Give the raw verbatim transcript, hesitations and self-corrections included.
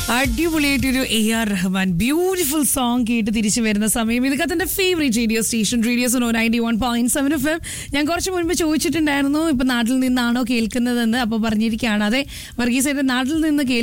അടിപൊളിയായിട്ടൊരു A R Rahman beautiful song കേട്ട് തിരിച്ചു വരുന്ന സമയം ഇത് കത്തന്റെ favourite radio station radio Suno ninety one point seven F M. ഞാൻ കുറച്ച് മുൻപ് ചോദിച്ചിട്ടുണ്ടായിരുന്നു ഇപ്പൊ നാട്ടിൽ നിന്നാണോ കേൾക്കുന്നതെന്ന്. അപ്പൊ പറഞ്ഞിരിക്കുകയാണ് അതെ, വർഗീസയുടെ നാട്ടിൽ നിന്ന്